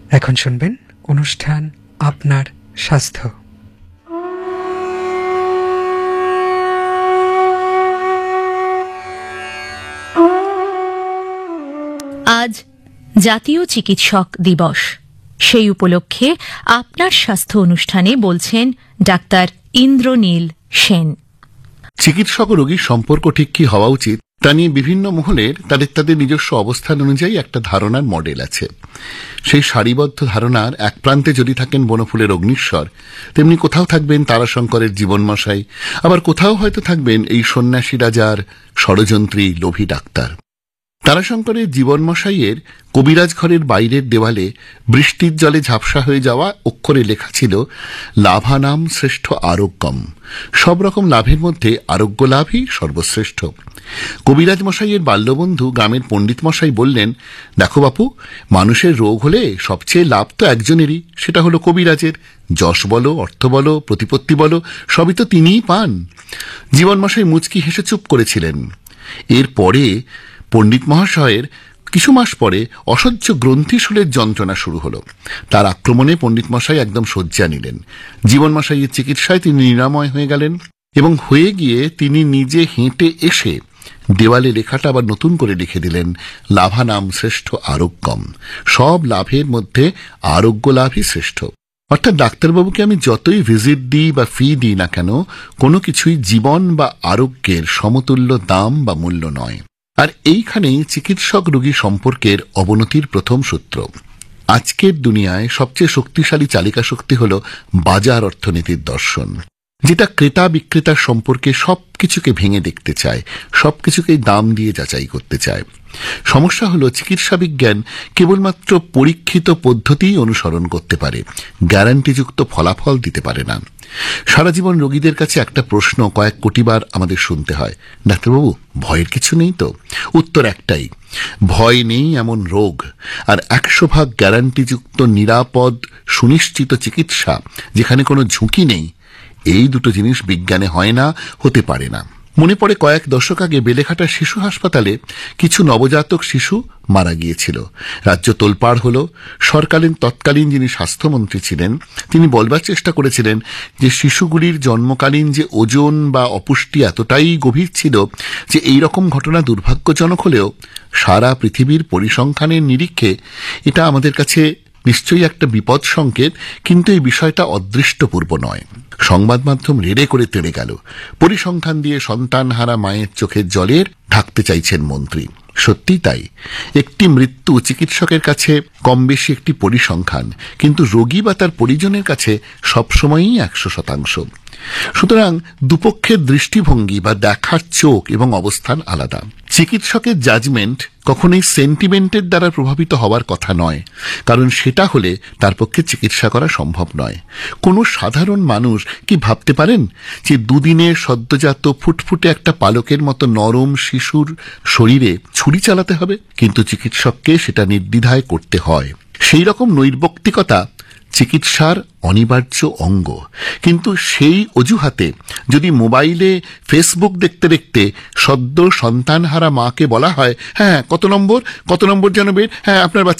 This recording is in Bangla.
এখন শুনবেন অনুষ্ঠান আপনার স্বাস্থ্য। আজ জাতীয় চিকিৎসক দিবস। সেই উপলক্ষে আপনার স্বাস্থ্য অনুষ্ঠানে বলছেন ডাক্তার ইন্দ্রনীল সেন। চিকিৎসক ও রোগীর সম্পর্ক ঠিক কি হওয়া উচিত তা নিয়ে বিভিন্ন মহলের তাদের নিজস্ব অবস্থান অনুযায়ী একটা ধারণার মডেল আছে। সেই সারিবদ্ধ ধারণার এক প্রান্তে যদি থাকেন বনফুলের অগ্নিশ্বর, তেমনি কোথাও থাকবেন তারাশঙ্করের জীবনমশাই, আবার কোথাও হয়তো থাকবেন এই সন্ন্যাসী রাজার ষড়যন্ত্রী লোভী ডাক্তার। তারাশঙ্করের জীবনমশাইয়ের কবিরাজ ঘরের বাইরের দেওয়ালে বৃষ্টির জলে ঝাপসা হয়ে যাওয়া অক্ষরে লেখা ছিল লাভানাম শ্রেষ্ঠ আরোগ্যম। সব রকম লাভের মধ্যে আরোগ্য লাভই সর্বশ্রেষ্ঠ। কবিরাজ মশাইয়ের বাল্যবন্ধু গ্রামের পণ্ডিত মশাই বললেন, দেখো বাপু, মানুষের রোগ হলে সবচেয়ে লাভ তো একজনেরই, সেটা হলো কবিরাজের। যশ বলো, অর্থ বলো, প্রতিপত্তি বলো, সবই তো তিনিই পান। জীবনমশাই মুচকি হেসে চুপ করেছিলেন। এরপরে পণ্ডিত মহাশয়ের কিছু মাস পরে অসহ্য গ্রন্থিশূলের যন্ত্রণা শুরু হলো। তার আক্রমণে পণ্ডিত মশাই একদম শয্যা নিলেন। জীবনমশাইয়ের চিকিৎসায় তিনি নিরাময় হয়ে গেলেন এবং হয়ে গিয়ে তিনি নিজে হেঁটে এসে দেওয়ালে লেখাটা আবার নতুন করে লিখে দিলেন, লাভানাম শ্রেষ্ঠ আরোগ্যম। সব লাভের মধ্যে আরোগ্য লাভই শ্রেষ্ঠ। অর্থাৎ ডাক্তারবাবুকে আমি যতই ভিজিট দিই বা ফি দিই না কেন, কোনো কিছুই জীবন বা আরোগ্যের সমতুল্য দাম বা মূল্য নয়। আর এইখানেই চিকিৎসক রোগী সম্পর্কের অবনতির প্রথম সূত্র। আজকের দুনিয়ায় সবচেয়ে শক্তিশালী চালিকা শক্তি হল বাজার অর্থনীতির দর্শন, যেটা ক্রেতা বিক্রেতার সম্পর্কে সবকিছুকে ভেঙে দেখতে চায়, সবকিছুকেই দাম দিয়ে যাচাই করতে চায়। সমস্যা হলো চিকিৎসা বিজ্ঞান কেবলমাত্র পরীক্ষিত পদ্ধতিই অনুসরণ করতে পারে, গ্যারান্টিযুক্ত ফলাফল দিতে পারে না। সারা জীবন রোগীদের কাছে একটা প্রশ্ন কয়েক কোটিবার আমাদের শুনতে হয়, ডাক্তারবাবু ভয়ের কিছু নেই তো? উত্তর একটাই, ভয় নেই এমন রোগ আর 100% গ্যারান্টিযুক্ত নিরাপদ সুনিশ্চিত চিকিৎসা যেখানে কোনো ঝুঁকি নেই, এই দুটো জিনিস বিজ্ঞানে হয় না, হতে পারে না। মনে পড়ে কয়েক দশক আগে বেলেঘাটা শিশু হাসপাতালে কিছু নবজাতক শিশু মারা গিয়েছিল। রাজ্য তোলপাড় হল। তৎকালীন যিনি স্বাস্থ্যমন্ত্রী ছিলেন তিনি বলবার চেষ্টা করেছিলেন যে শিশুগুলির জন্মকালীন যে ওজন বা অপুষ্টি এতটাই গভীর ছিল যে এই রকম ঘটনা দুর্ভাগ্যজনক হলেও সারা পৃথিবীর পরিসংখ্যানের নিরীক্ষে এটা আমাদের কাছে নিশ্চয়ই একটা বিপদ সংকেত, কিন্তু এই বিষয়টা অদৃষ্টপূর্ব নয়। সংবাদ মাধ্যম রেড়ে করে তেড়ে গেল। পরিসংখ্যান দিয়ে সন্তানহারা মায়ের চোখের জলের ঢাকতে চাইছেন মন্ত্রী। সত্যিই তাই, একটি মৃত্যু চিকিৎসকের কাছে কম বেশি একটি পরিসংখ্যান, কিন্তু রোগী বা তার পরিজনের কাছে সবসময়ই 100%। সুতরাং দুপক্ষের দৃষ্টিভঙ্গি বা দেখার চোখ এবং অবস্থান আলাদা। চিকিৎসকের জাজমেন্ট কখনোই সেন্টিমেন্টের দ্বারা প্রভাবিত হওয়ার কথা নয়, কারণ সেটা হলে তার পক্ষে চিকিৎসা করা সম্ভব নয়। কোনো সাধারণ মানুষ কি ভাবতে পারেন যে দুদিনের সদ্যজাত ফুটফুটে একটা পালকের মতো নরম শিশুর শরীরে ছুরি চালাতে হবে? কিন্তু চিকিৎসককে সেটা নির্দ্বিধায় করতে হয়। সেই রকম নৈর্ব্যক্তিকতা চিকিৎসার অনিবার্য অঙ্গ। কিন্তু সেই অজুহাতে যদি মোবাইলে ফেসবুক দেখতে দেখতে সদ্য সন্তানহারা মাকে বলা হয়, হ্যাঁ কত নম্বর যেন বেড, হ্যাঁ আপনার